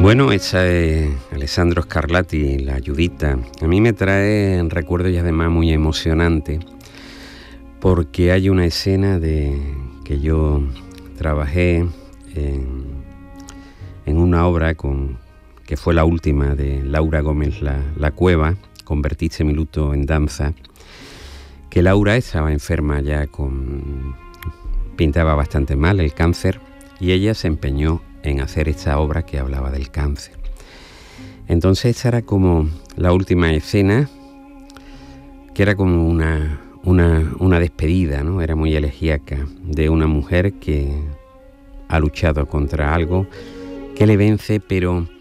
Bueno, esa es Alessandro Scarlatti, La Ayudita. A mí me trae recuerdos y además muy emocionante, porque hay una escena que yo trabajé en una obra que fue la última de Laura Gómez La Cueva, Convertiste mi luto en danza, que Laura estaba enferma ya pintaba bastante mal el cáncer, y ella se empeñó en hacer esta obra que hablaba del cáncer. Entonces esta era como la última escena, que era como una despedida, ¿no? Era muy elegíaca, de una mujer que ha luchado contra algo que le vence, pero